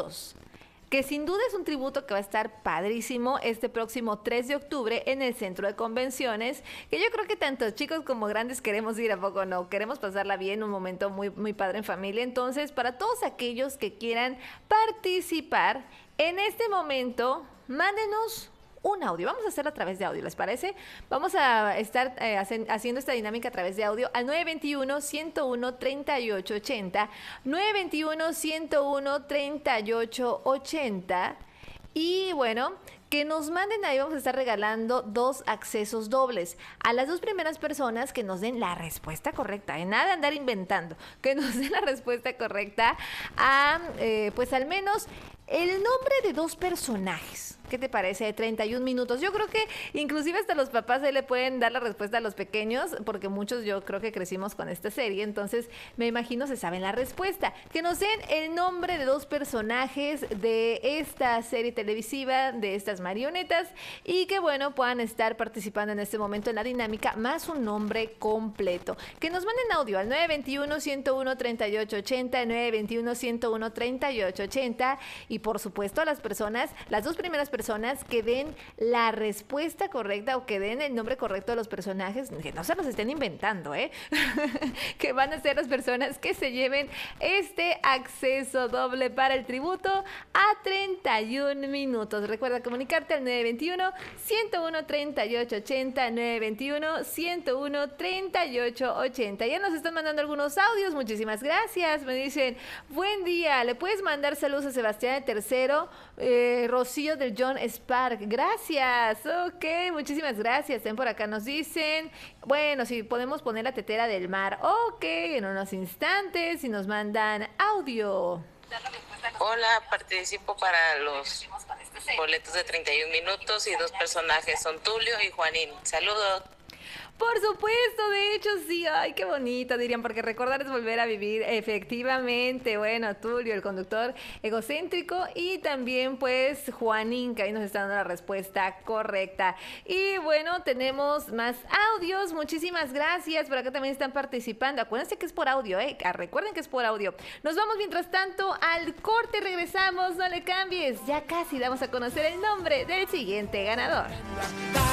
Tributos, que sin duda es un tributo que va a estar padrísimo este próximo 3 de octubre en el Centro de Convenciones, que yo creo que tanto chicos como grandes queremos ir, ¿a poco no? Queremos pasarla bien, un momento muy, muy padre en familia. Entonces, para todos aquellos que quieran participar, en este momento, mándenos un audio. Vamos a hacerlo a través de audio, ¿les parece? Vamos a estar haciendo esta dinámica a través de audio al 921-101-3880, 921-101-3880. Y bueno, que nos manden ahí, vamos a estar regalando 2 accesos dobles a las 2 primeras personas que nos den la respuesta correcta, nada de andar inventando, que nos den la respuesta correcta a, pues al menos el nombre de 2 personajes. ¿Qué te parece? De 31 minutos. Yo creo que inclusive hasta los papás ahí le pueden dar la respuesta a los pequeños, porque muchos yo creo que crecimos con esta serie, entonces me imagino se saben la respuesta. Que nos den el nombre de 2 personajes de esta serie televisiva, de estas marionetas, y que bueno, puedan estar participando en este momento en la dinámica, más un nombre completo. Que nos manden audio al 921-101-3880, 921-101-3880, y por supuesto a las personas, las 2 primeras personas que den la respuesta correcta o que den el nombre correcto de los personajes, que no se los estén inventando, que van a ser las personas que se lleven este acceso doble para el tributo a 31 minutos. Recuerda comunicarte al 921-101-3880, 921-101-3880. Ya nos están mandando algunos audios, muchísimas gracias. Me dicen, buen día, ¿le puedes mandar saludos a Sebastián de Tercero? Rocío del John Spark, gracias. Ok, muchísimas gracias. También por acá nos dicen, bueno, si podemos poner la tetera del mar. Ok, en unos instantes, y nos mandan audio. Hola, participo para los boletos de 31 minutos y 2 personajes son Tulio y Juanín. Saludos. Por supuesto, de hecho sí, ay, qué bonito, dirían, porque recordar es volver a vivir, efectivamente. Bueno, Tulio, el conductor egocéntrico, y también pues Juanín, que ahí nos está dando la respuesta correcta. Y bueno, tenemos más audios, muchísimas gracias, por acá también están participando. Acuérdense que es por audio, recuerden que es por audio. Nos vamos mientras tanto al corte, regresamos, no le cambies, ya casi damos a conocer el nombre del siguiente ganador.